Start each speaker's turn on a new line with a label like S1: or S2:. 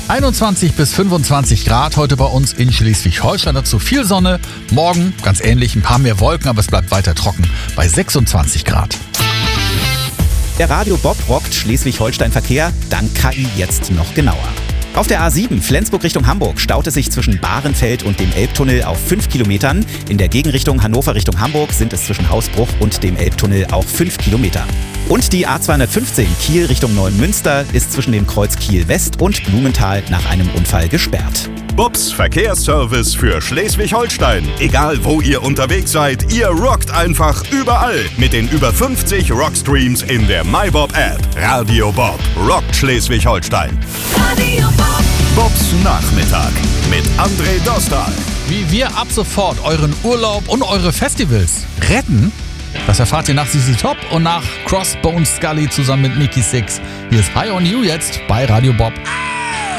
S1: 21 bis 25 Grad heute bei uns in Schleswig-Holstein. Dazu viel Sonne. Morgen ganz ähnlich, ein paar mehr Wolken, aber es bleibt weiter trocken bei 26 Grad.
S2: Der Radio Bob rockt Schleswig-Holstein-Verkehr, dank KI jetzt noch genauer. Auf der A7 Flensburg Richtung Hamburg staut es sich zwischen Bahrenfeld und dem Elbtunnel auf 5 Kilometern. In der Gegenrichtung Hannover Richtung Hamburg sind es zwischen Hausbruch und dem Elbtunnel auch 5 Kilometer. Und die A215 Kiel Richtung Neumünster ist zwischen dem Kreuz Kiel West und Blumenthal nach einem Unfall gesperrt.
S3: Bobs Verkehrsservice für Schleswig-Holstein. Egal wo ihr unterwegs seid, ihr rockt einfach überall mit den über 50 Rockstreams in der MyBob-App. Radio Bob rockt Schleswig-Holstein.
S4: Radio Bob.
S3: Bobs Nachmittag mit André Dostal.
S1: Wie wir ab sofort euren Urlaub und eure Festivals retten, das erfahrt ihr nach ZZ Top und nach Crossbones Scully zusammen mit Mickey Six. Hier ist High on You jetzt bei Radio Bob.